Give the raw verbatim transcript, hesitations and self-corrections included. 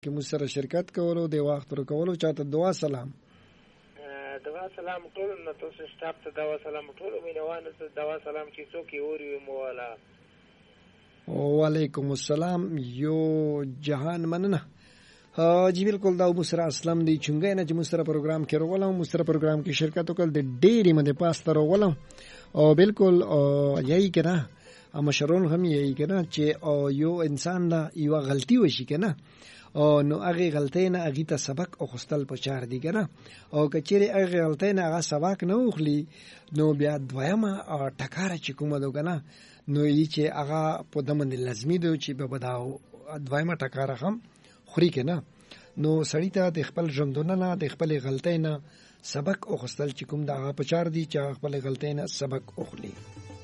کې موږ سره شرکت کولو، د وخت ورو کولو. چاته دعا سلام دوا سلام ټول نو تاسو سټاپ ته دوا سلام ټول مینوانه ته دوا سلام چې څوک یې اوري مولا. وعلیکم السلام یو جهان مننه. جی بالکل دا مسره اسلام دی چونګای نه چې مسره پروګرام کې راولم، مسره پروګرام کې شرکت وکړ د ډېری مده پاس تر راولم او بالکل یही کنه مشرون هم یही کنه چې یو انسان دا یو غلطي وشي کنه او نو هغه غلطۍ نه هغه ته سبق او خستل پچار دی کنه او کچېره هغه غلطۍ نه هغه سبق نه وخلی نو بیا دویمه ټکاره چې کومه دو کنه نو یی چې هغه په دمن لازمي دی چې به بداو دویمه ټکاره هم خوري کنه. نو سړی ته د خپل ژوندونه نه د خپل غلطۍ نه سبق او خستل چې کوم دا پچار دی چې خپل غلطۍ نه سبق اخلي.